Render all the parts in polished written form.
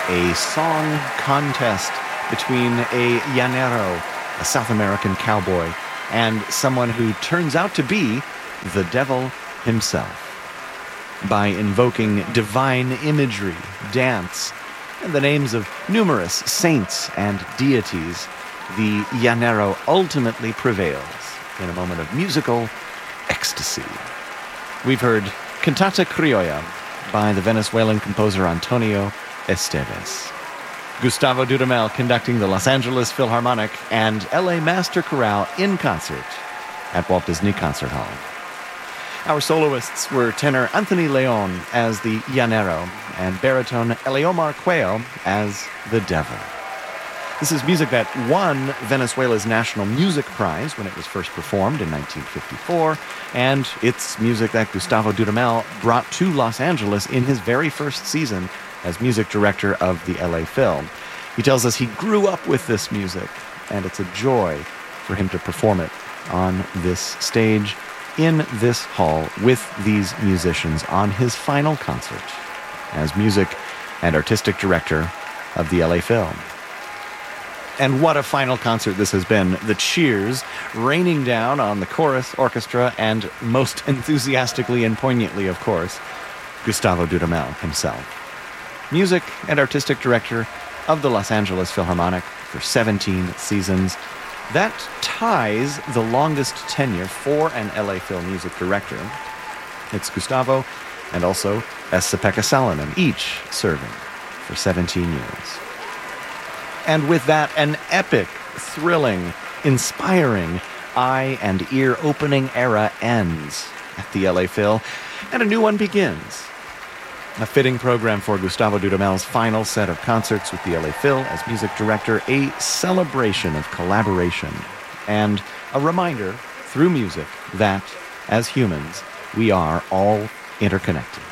a song contest between a llanero, a South American cowboy, and someone who turns out to be the devil himself. By invoking divine imagery, dance, and the names of numerous saints and deities, the llanero ultimately prevails in a moment of musical ecstasy. We've heard Cantata Criolla by the Venezuelan composer Antonio Esteves. Gustavo Dudamel conducting the Los Angeles Philharmonic and LA Master Chorale in concert at Walt Disney Concert Hall. Our soloists were tenor Anthony Leon as the llanero and baritone Eleomar Cuello as the devil. This is music that won Venezuela's National Music Prize when it was first performed in 1954, and it's music that Gustavo Dudamel brought to Los Angeles in his very first season as music director of the LA Phil. He tells us he grew up with this music, and it's a joy for him to perform it on this stage, in this hall, with these musicians on his final concert as music and artistic director of the LA Phil. And what a final concert this has been. The cheers raining down on the chorus, orchestra, and most enthusiastically and poignantly, of course, Gustavo Dudamel himself. Music and artistic director of the Los Angeles Philharmonic for 17 seasons. That ties the longest tenure for an LA Phil music director. It's Gustavo and also Esa-Pekka Salonen, each serving for 17 years. And with that, an epic, thrilling, inspiring, eye and ear-opening era ends at the LA Phil, and a new one begins. A fitting program for Gustavo Dudamel's final set of concerts with the LA Phil as music director, a celebration of collaboration, and a reminder through music that, as humans, we are all interconnected.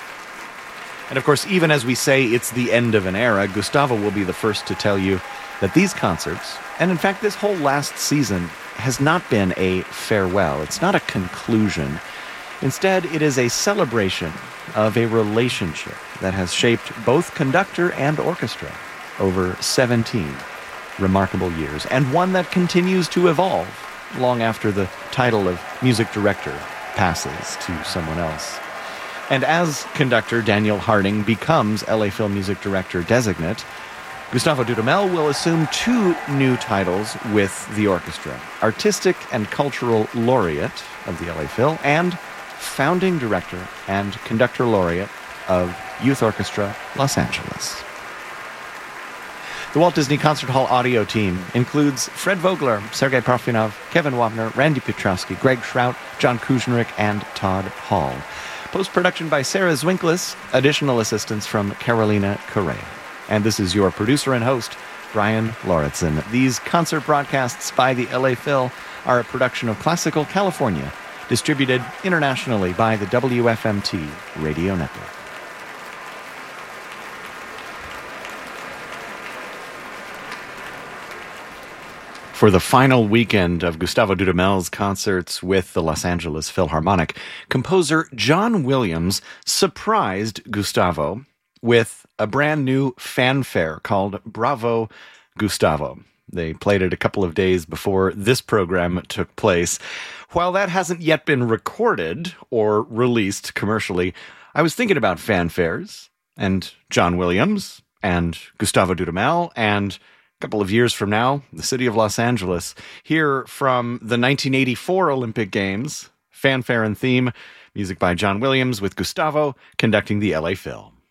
And of course, even as we say it's the end of an era, Gustavo will be the first to tell you that these concerts, and in fact this whole last season, has not been a farewell. It's not a conclusion. Instead, it is a celebration of a relationship that has shaped both conductor and orchestra over 17 remarkable years, and one that continues to evolve long after the title of music director passes to someone else. And as conductor Daniel Harding becomes LA Phil music director designate, Gustavo Dudamel will assume two new titles with the orchestra: Artistic and Cultural Laureate of the LA Phil and Founding Director and Conductor Laureate of Youth Orchestra Los Angeles. The Walt Disney Concert Hall audio team includes Fred Vogler, Sergei Parfenov, Kevin Wapner, Randy Piotrowski, Greg Schrout, John Kuznick, and Todd Hall. Post-production by Sarah Zwinklis, additional assistance from Carolina Correa. And this is your producer and host, Brian Lauritsen. These concert broadcasts by the LA Phil are a production of Classical California, distributed internationally by the WFMT Radio Network. For the final weekend of Gustavo Dudamel's concerts with the Los Angeles Philharmonic, composer John Williams surprised Gustavo with a brand new fanfare called Bravo Gustavo. They played it a couple of days before this program took place. While that hasn't yet been recorded or released commercially, I was thinking about fanfares and John Williams and Gustavo Dudamel and couple of years from now, the city of Los Angeles. Here from the 1984 Olympic Games, fanfare and theme, music by John Williams with Gustavo conducting the LA Phil.